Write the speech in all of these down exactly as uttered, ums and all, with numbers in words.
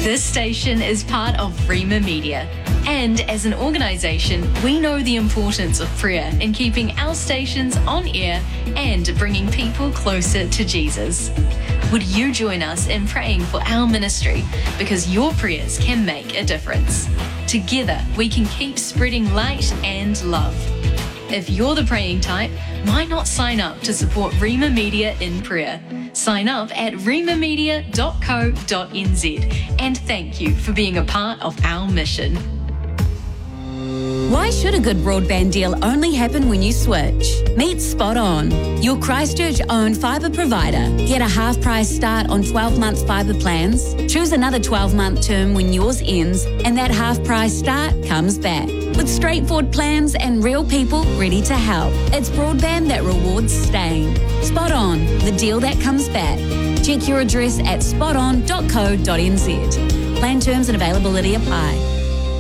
This station is part of Rima Media. And as an organisation, we know the importance of prayer in keeping our stations on air and bringing people closer to Jesus. Would you join us in praying for our ministry? Because your prayers can make a difference. Together, we can keep spreading light and love. If you're the praying type, why not sign up to support Rima Media in prayer? Sign up at rima media dot co dot n z. And thank you for being a part of our mission. Why should a good broadband deal only happen when you switch? Meet Spot On, your Christchurch-owned fibre provider. Get a half-price start on twelve-month fibre plans. Choose another twelve-month term when yours ends, and that half-price start comes back. With straightforward plans and real people ready to help. It's broadband that rewards staying. Spot On, the deal that comes back. Check your address at spot on dot co dot n z. Plan terms and availability apply.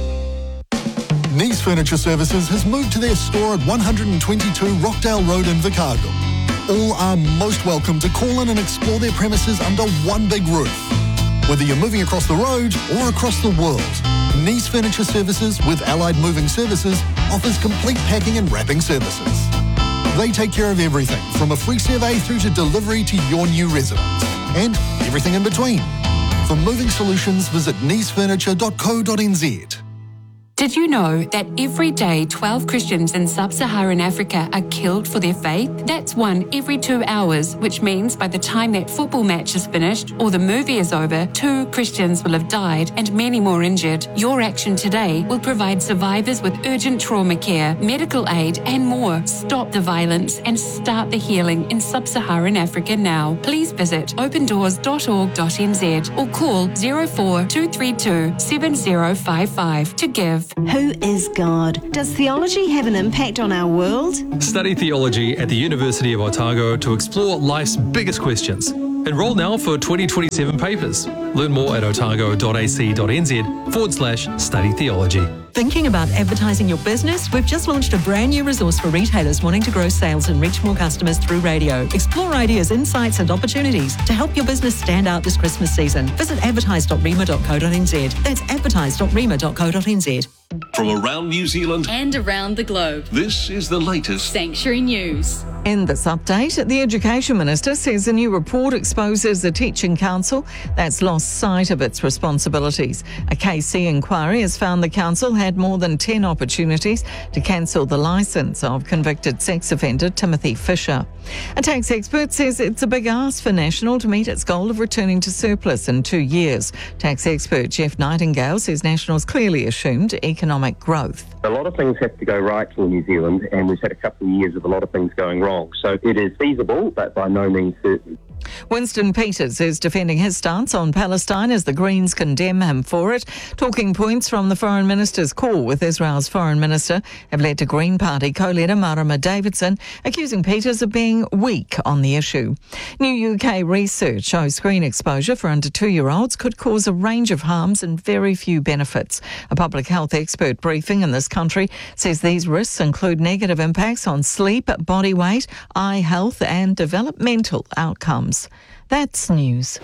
Nice Furniture Services has moved to their store at one twenty-two Rockdale Road in Invercargill. All are most welcome to call in and explore their premises under one big roof. Whether you're moving across the road or across the world, Nice Furniture Services with Allied Moving Services offers complete packing and wrapping services. They take care of everything from a free survey through to delivery to your new residence and everything in between. For moving solutions, visit nice furniture dot co dot n z. Did you know that every day twelve Christians in sub-Saharan Africa are killed for their faith? That's one every two hours, which means by the time that football match is finished or the movie is over, two Christians will have died and many more injured. Your action today will provide survivors with urgent trauma care, medical aid and more. Stop the violence and start the healing in sub-Saharan Africa now. Please visit open doors dot org dot n z or call zero four two three two seven zero five five to give. Who is God? Does theology have an impact on our world? Study theology at the University of Otago to explore life's biggest questions. Enroll now for twenty twenty-seven papers. Learn more at otago dot a c dot n z forward slash study theology. Thinking about advertising your business? We've just launched a brand new resource for retailers wanting to grow sales and reach more customers through radio. Explore ideas, insights and opportunities to help your business stand out this Christmas season. Visit advertise dot rima dot co dot n z. That's advertise dot rima dot co dot n z. From around New Zealand and around the globe, this is the latest Sanctuary News. In this update, the Education Minister says a new report exposes the Teaching Council that's lost sight of its responsibilities. A K C inquiry has found the council had more than ten opportunities to cancel the licence of convicted sex offender Timothy Fisher. A tax expert says it's a big ask for National to meet its goal of returning to surplus in two years. Tax expert Jeff Nightingale says National's clearly assumed economic growth. A lot of things have to go right for New Zealand, and we've had a couple of years of a lot of things going wrong. So it is feasible, but by no means certain. Winston Peters is defending his stance on Palestine as the Greens condemn him for it. Talking points from the Foreign Minister's call with Israel's Foreign Minister have led to Green Party co-leader Marama Davidson accusing Peters of being weak on the issue. New U K research shows screen exposure for under two-year-olds could cause a range of harms and very few benefits. A public health expert briefing in this country says these risks include negative impacts on sleep, body weight, eye health and developmental outcomes. That's news.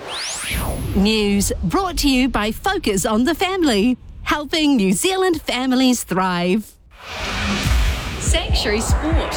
News brought to you by Focus on the Family, helping New Zealand families thrive. Sanctuary Sport.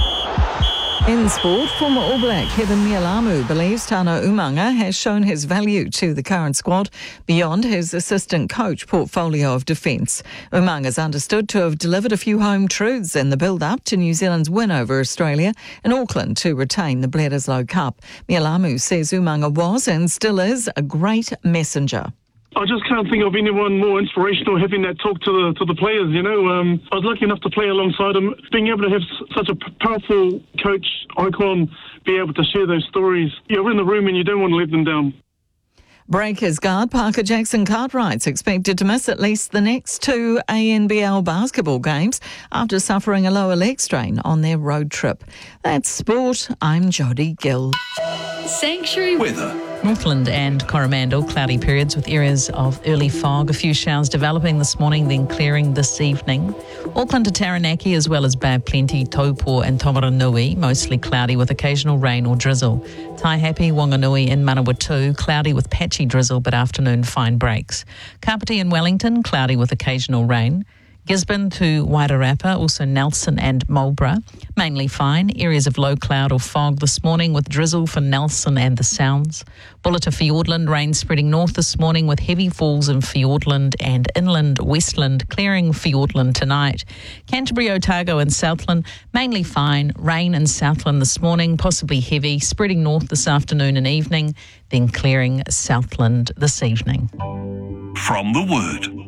In sport, former All Black Kevin Mealamu believes Tano Umanga has shown his value to the current squad beyond his assistant coach portfolio of defence. Umanga is understood to have delivered a few home truths in the build-up to New Zealand's win over Australia in Auckland to retain the Bledisloe Cup. Mealamu says Umanga was and still is a great messenger. I just can't think of anyone more inspirational having that talk to the to the players, you know. Um, I was lucky enough to play alongside him. Being able to have s- such a p- powerful coach icon, be able to share those stories. You're in the room and you don't want to let them down. Breakers guard Parker Jackson Cartwright's expected to miss at least the next two A N B L basketball games after suffering a lower leg strain on their road trip. That's sport. I'm Jodie Gill. Sanctuary weather. Northland and Coromandel, cloudy periods with areas of early fog. A few showers developing this morning, then clearing this evening. Auckland to Taranaki, as well as Bay of Plenty, Taupo and Tomaranui, mostly cloudy with occasional rain or drizzle. Taihape, Wanganui and Manawatu, cloudy with patchy drizzle, but afternoon fine breaks. Kapiti and Wellington, cloudy with occasional rain. Gisborne to Wairarapa, also Nelson and Marlborough, mainly fine. Areas of low cloud or fog this morning with drizzle for Nelson and the Sounds. Bulla to Fiordland, rain spreading north this morning with heavy falls in Fiordland and inland Westland, clearing Fiordland tonight. Canterbury, Otago and Southland, mainly fine. Rain in Southland this morning, possibly heavy, spreading north this afternoon and evening, then clearing Southland this evening. From the Word.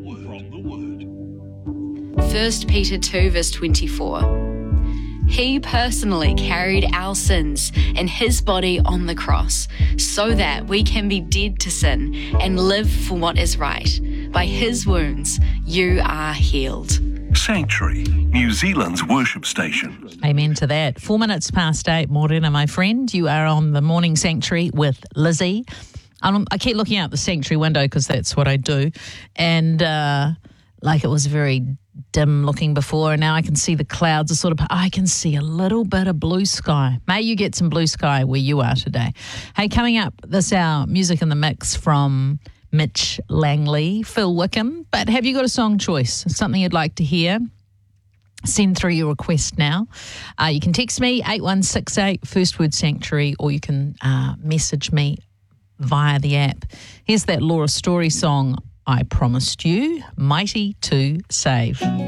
First Peter two verse twenty-four. He personally carried our sins in his body on the cross so that we can be dead to sin and live for what is right. By his wounds, you are healed. Sanctuary, New Zealand's worship station. Amen to that. Four minutes past eight, Morena, my friend. You are on the Morning Sanctuary with Lizzie. Um, I keep looking out the sanctuary window because that's what I do. And uh, like it was very dim looking before, and now I can see the clouds are sort of, I can see a little bit of blue sky. May you get some blue sky where you are today. Hey, coming up this hour, music in the mix from Mitch Langley, Phil Wickham. But have you got a song choice, something you'd like to hear? Send through your request now. Uh, you can text me, eight one six eight, first word Sanctuary, or you can uh, message me via the app. Here's that Laura Story song, I Promised You, Mighty to Save.